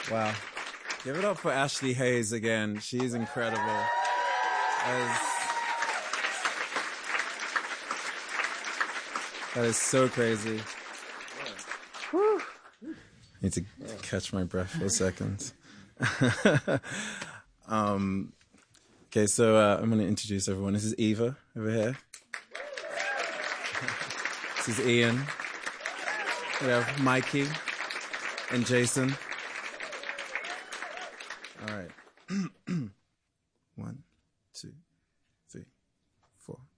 Wow. Give it up for Ashley Hayes again. She's incredible. That is so crazy. Whew. I need to catch my breath for a second. Okay, so I'm going to introduce everyone. This is Eva over here. This is Ian. We have Mikey and Jason. All right.